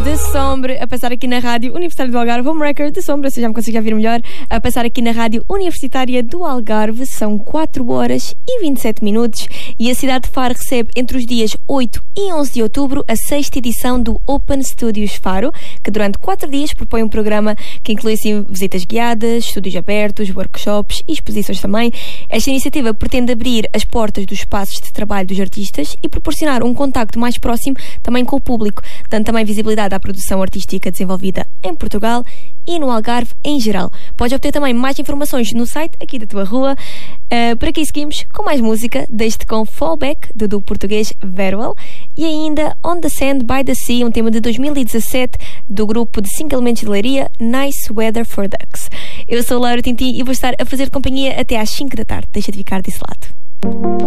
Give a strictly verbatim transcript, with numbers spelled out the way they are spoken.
de Sombra a passar aqui na Rádio Universitária do Algarve. Homewrecker de Sombra, se já me consigo ouvir melhor, a passar aqui na Rádio Universitária do Algarve. São quatro horas e vinte e sete minutos e a cidade de Faro recebe entre os dias oito e onze de outubro a sexta edição do Open Studios Faro, que durante quatro dias propõe um programa que inclui assim, visitas guiadas, estúdios abertos, workshops e exposições também. Esta iniciativa pretende abrir as portas dos espaços de trabalho dos artistas e proporcionar um contacto mais próximo também com o público, dando também visibilidade à produção artística desenvolvida em Portugal e no Algarve em geral. Podes obter também mais informações no site aqui da tua rua. Uh, por aqui seguimos com mais música, desde com Fallback, do duo português Veruel, e ainda On the Sand by the Sea, um tema de dois mil e dezassete do grupo de cinco elementos de Leiria, Nice Weather for Ducks. Eu sou Laura Tintin e vou estar a fazer companhia até às cinco da tarde. Deixa de ficar desse lado.